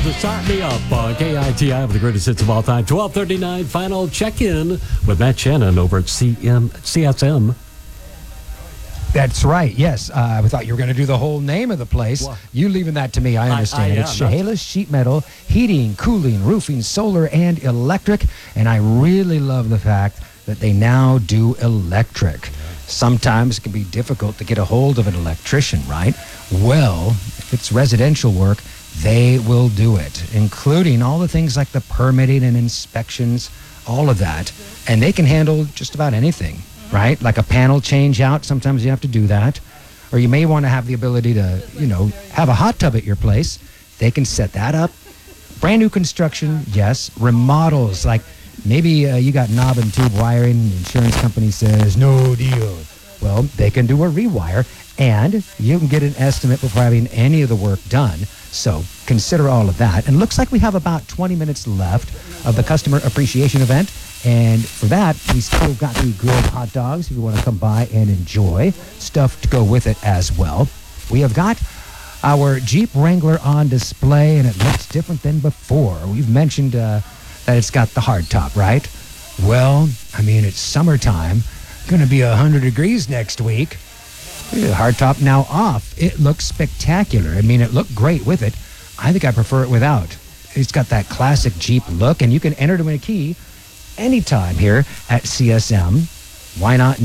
to Start Me Up on KITI with the greatest hits of all time. 12:39 final check-in with Matt Shannon over at CSM. That's right, yes. I thought you were going to do the whole name of the place. Well, you leaving that to me, I understand. It's am. Chehalis Sheet Metal, heating, cooling, roofing, solar, and electric. And I really love the fact that they now do electric. Sometimes it can be difficult to get a hold of an electrician, right? Well, if it's residential work, they will do it, including all the things like the permitting and inspections, all of that. And they can handle just about anything, right? Like a panel change out, sometimes you have to do that. Or you may want to have the ability to, have a hot tub at your place. They can set that up. Brand new construction, yes. Remodels, like maybe you got knob and tube wiring and the insurance company says, no deal. Well, they can do a rewire, and you can get an estimate before having any of the work done. So consider all of that. And looks like we have about 20 minutes left of the customer appreciation event. And for that, we still got the grilled hot dogs if you want to come by and enjoy. Stuff to go with it as well. We have got our Jeep Wrangler on display, and it looks different than before. We've mentioned that it's got the hardtop, right? Well, it's summertime. Going to be 100 degrees next week. Hardtop now off. It looks spectacular. It looked great with it. I think I prefer it without. It's got that classic Jeep look, and you can enter to win a key anytime here at CSM. Why not